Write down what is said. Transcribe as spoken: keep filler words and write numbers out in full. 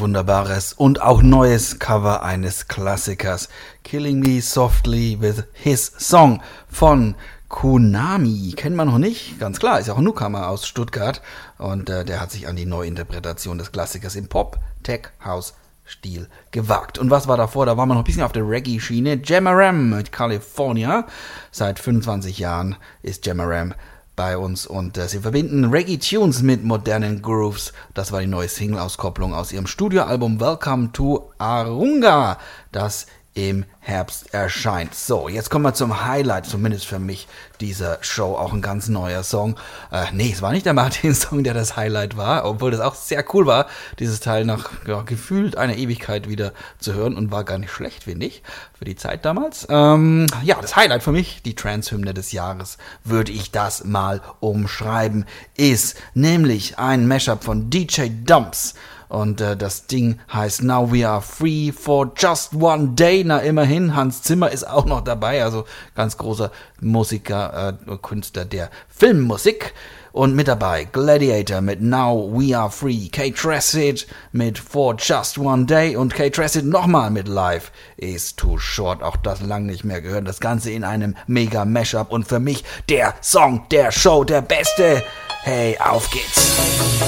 wunderbares und auch neues Cover eines Klassikers. Killing Me Softly with His Song von Konami. Kennt man noch nicht? Ganz klar, ist ja auch ein Newcomer aus Stuttgart. Und äh, der hat sich an die Neuinterpretation des Klassikers im Pop, Tech, House Stil gewagt. Und was war davor? Da war man noch ein bisschen auf der Reggae-Schiene. Jamaram mit California. Seit fünfundzwanzig Jahren ist Jamaram bei uns und äh, sie verbinden Reggae-Tunes mit modernen Grooves. Das war die neue Single-Auskopplung aus ihrem Studioalbum Welcome to Arunga, das im Herbst erscheint. So, jetzt kommen wir zum Highlight, zumindest für mich, dieser Show. Auch ein ganz neuer Song. Äh, nee, es war nicht der Martin-Song, der das Highlight war, obwohl das auch sehr cool war, dieses Teil nach ja, gefühlt einer Ewigkeit wieder zu hören und war gar nicht schlecht, finde ich, für die Zeit damals. Ähm, ja, das Highlight für mich, die Trance-Hymne des Jahres, würde ich das mal umschreiben, ist nämlich ein Mashup von D J Dumps. Und äh, das Ding heißt Now We Are Free for Just One Day. Na, immerhin, Hans Zimmer ist auch noch dabei, also ganz großer Musiker, äh, Künstler der Filmmusik. Und mit dabei Gladiator mit Now We Are Free, Kate Tressett mit For Just One Day und Kate Tressett nochmal mit Life is Too Short. Auch das lang nicht mehr gehört. Das Ganze in einem mega Mashup und für mich der Song der Show, der beste. Hey, auf geht's!